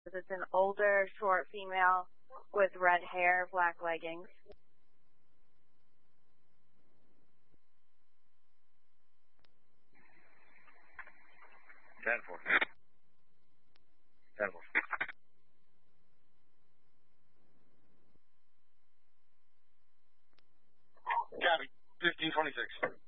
It's an older, short female with red hair, black leggings. Ten-4. Copy. 1526.